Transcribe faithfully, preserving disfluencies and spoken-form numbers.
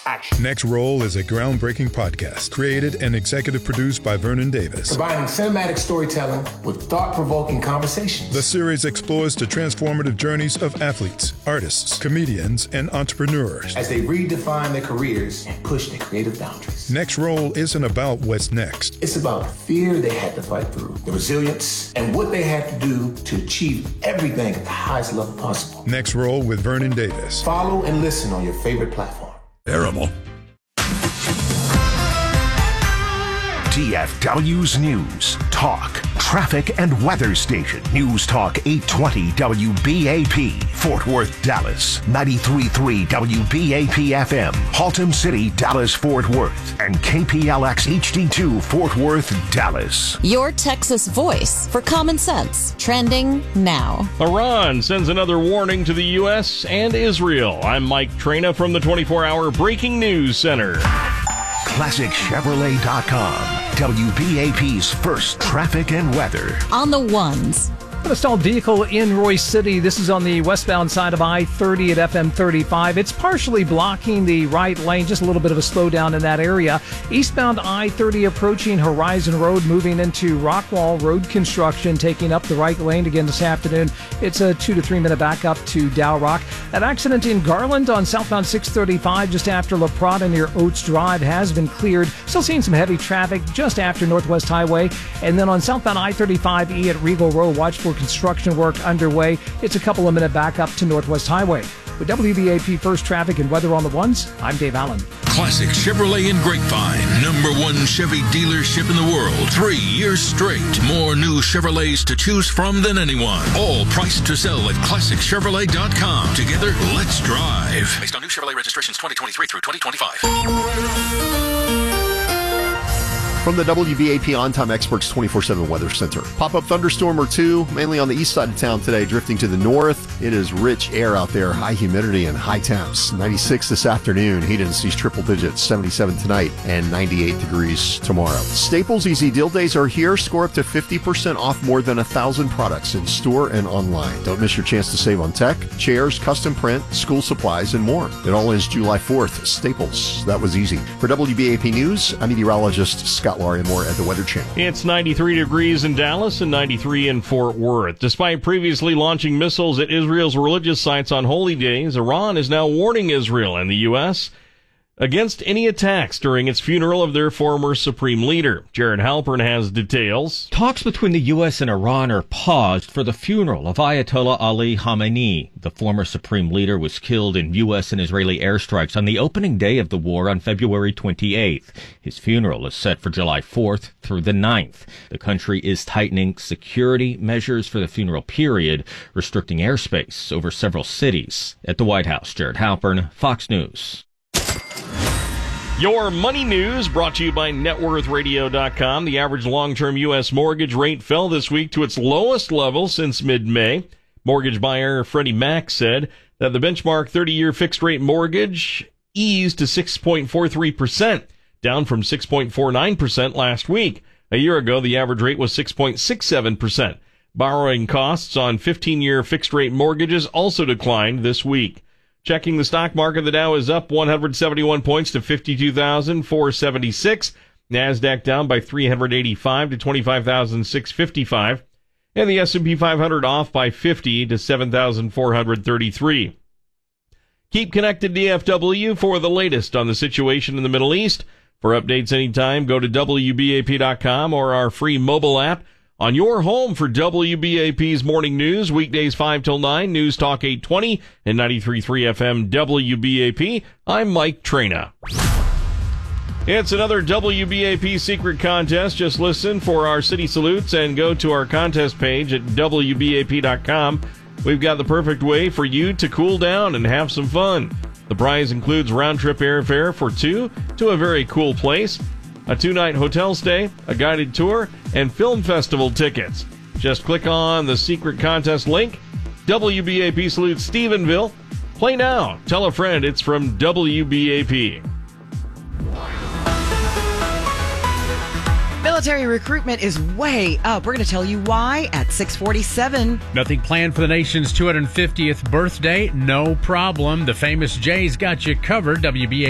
Action. Next Roll is a groundbreaking podcast created and executive produced by Vernon Davis. Combining cinematic storytelling with thought-provoking conversations. The series explores the transformative journeys of athletes, artists, comedians, and entrepreneurs as they redefine their careers and push their creative boundaries. Next Roll isn't about what's next. It's about the fear they had to fight through, the resilience, and what they had to do to achieve everything at the highest level possible. Next Roll with Vernon Davis. Follow and listen on your favorite platform. Terrible. T F W's News, Talk, Traffic, and Weather Station. News Talk eight twenty W B A P, Fort Worth, Dallas. ninety-three point three W B A P F M, Haltom City, Dallas, Fort Worth. And K P L X H D two, Fort Worth, Dallas. Your Texas voice for common sense. Trending now. Iran sends another warning to the U S and Israel. I'm Mike Traina from the twenty-four hour Breaking News Center. Classic Chevrolet dot com, W B A P's first traffic and weather. On the ones. A stalled vehicle in Royce City. This is on the westbound side of I thirty at F M thirty-five. It's partially blocking the right lane, just a little bit of a slowdown in that area. Eastbound I thirty approaching Horizon Road, moving into Rockwall Road construction, taking up the right lane again this afternoon. It's a two to three minute backup to Dow Rock. That accident in Garland on southbound six thirty-five just after La Prada near Oates Drive has been cleared. Still seeing some heavy traffic just after Northwest Highway. And then on southbound I thirty-five E at Regal Road, watch for construction work underway. It's a couple of minute back up to Northwest Highway. With W B A P First Traffic and Weather on the Ones, I'm Dave Allen. Classic Chevrolet in Grapevine, number one Chevy dealership in the world. Three years straight. More new Chevrolets to choose from than anyone. All priced to sell at Classic Chevrolet dot com. Together, let's drive. Based on new Chevrolet registrations twenty twenty-three through twenty twenty-five. From the W B A P On Time Experts twenty-four seven Weather Center. Pop-up thunderstorm or two, mainly on the east side of town today, drifting to the north. It is rich air out there, high humidity and high temps. ninety-six this afternoon, heat indices triple digits, seventy-seven tonight, and ninety-eight degrees tomorrow. Staples Easy Deal Days are here. Score up to fifty percent off more than one thousand products in store and online. Don't miss your chance to save on tech, chairs, custom print, school supplies, and more. It all ends July fourth. Staples. That was easy. For W B A P News, I'm meteorologist Scott Laurie, more at the Weather Channel. It's ninety-three degrees in Dallas and ninety-three in Fort Worth. Despite previously launching missiles at Israel's religious sites on holy days, Iran is now warning Israel and the U S against any attacks during its funeral of their former supreme leader. Jared Halpern has details. Talks between the U S and Iran are paused for the funeral of Ayatollah Ali Khamenei. The former supreme leader was killed in U S and Israeli airstrikes on the opening day of the war on February twenty-eighth. His funeral is set for July fourth through the ninth. The country is tightening security measures for the funeral period, restricting airspace over several cities. At the White House, Jared Halpern, Fox News. Your money news brought to you by net worth radio dot com. The average long-term U S mortgage rate fell this week to its lowest level since mid-May. Mortgage buyer Freddie Mac said that the benchmark thirty-year fixed-rate mortgage eased to six point four three percent, down from six point four nine percent last week. A year ago, the average rate was six point six seven percent. Borrowing costs on fifteen-year fixed-rate mortgages also declined this week. Checking the stock market, the Dow is up one hundred seventy-one points to fifty-two thousand four hundred seventy-six. NASDAQ down by three hundred eighty-five to twenty-five thousand six hundred fifty-five. And the S and P five hundred off by fifty to seven thousand four hundred thirty-three. Keep connected to D F W for the latest on the situation in the Middle East. For updates anytime, go to W B A P dot com or our free mobile app. On your home for W B A P's Morning News, weekdays five till nine, News Talk eight twenty and ninety-three point three F M W B A P. I'm Mike Traina. It's another W B A P secret contest. Just listen for our city salutes and go to our contest page at W B A P dot com. We've got the perfect way for you to cool down and have some fun. The prize includes round-trip airfare for two to a very cool place, a two-night hotel stay, a guided tour, and film festival tickets. Just click on the secret contest link. W B A P salutes Stephenville. Play now. Tell a friend it's from W B A P. Military recruitment is way up. We're going to tell you why at six forty-seven. Nothing planned for the nation's two hundred fiftieth birthday? No problem. The famous Jay's got you covered. W B A